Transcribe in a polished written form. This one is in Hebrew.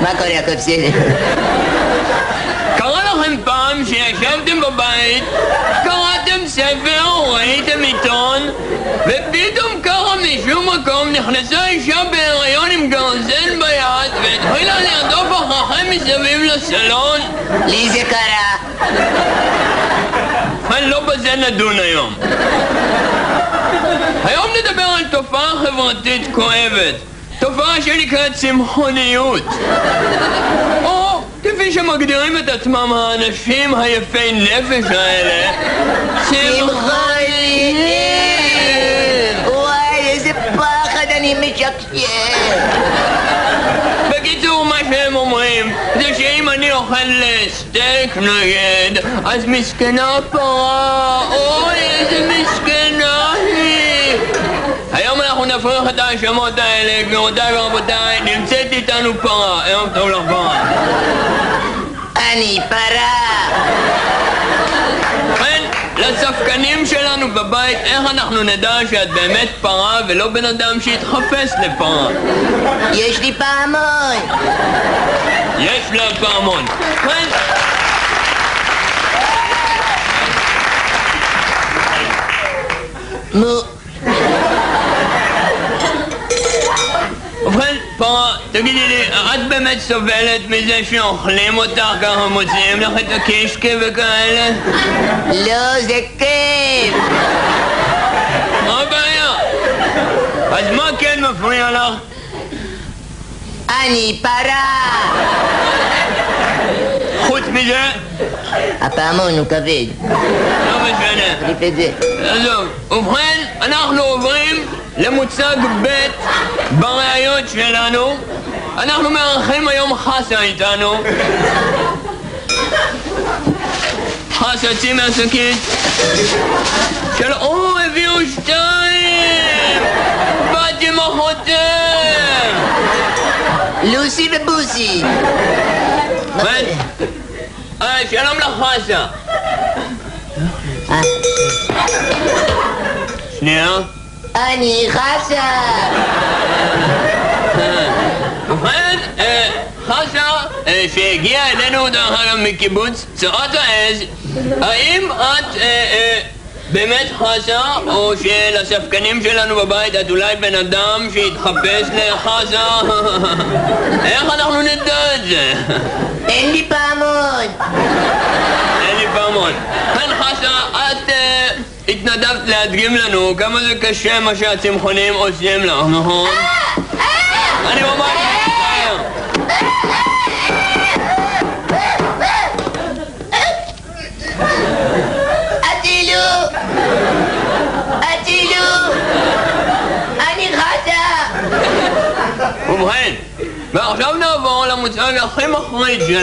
מה קורה, הכל בסדר? קרה לכם פעם שישבתם בבית, קראתם ספר, ראיתם עיתון, ופתאום ככה משום מקום נכנסה אישה בהיריון עם גרזן ביד והתחילה לרדוף אחריכם מסביב לסלון? לי זה קרה. לא בזה נדון היום. היום נדבר על תופעה חברתית כואבת, תופעה שנקראת צמחוניות, או כפי שמגדירים את עצמם האנשים היפי נפש האלה, צמחונים. וואי, איזה פחד, אני משקשק. בקיצור, מה שהם אומרים זה שאם אני אוכל סטייק נגד, אז מסכנה פרה, אוי איזה מסכנה היא. היום אנחנו נפריך את ההאשמות האלה, גבירותיי ורבותיי. נמצאת איתנו פרה. ערב טוב לך פרה. אני פרה. כן, לספקנים שלנו בבית, איך אנחנו נדע שאת באמת פרה ולא בן אדם שהתחפש לפרה? יש לי פעמון. יש לה פעמון. כן. מו. ובכן, פרה, תגידי לי, את באמת סובלת מזה שאוכלים אותך ככה, מוציאים לך את הקישקע וכאלה? לא, זה כיף. מה הבעיה? אז מה כן מפריע לך? אני פרה. חוץ מזה? הפעמון הוא כבד. לא משנה. תחליף את זה. עזוב. ובכן, אנחנו עוברים למוצג ב' בראיות שלנו. אנחנו מארחים היום חסה איתנו. חסה, צאי מהשקית. הביאו 2! בת עם אחותם! לוסי ובוסי. שלום לך חסה. שנייה. אני חסה. ובכן, חסה, שהגיעה אלינו דרך אגב מקיבוץ צרת העז, האם את באמת חסה, או שלספקנים שלנו בבית את אולי בן אדם שהתחפש לחסה? איך אנחנו נדע את זה? אין לי פעמון. אין לי פעמון. כן חסה, את התנדבת להדגים לנו כמה זה קשה מה שהצמחונים עושים לך, נכון? אני ממש מצטער. אצילו, אני חסה. ובכן, ועכשיו נעבור למוצג הכי מחריד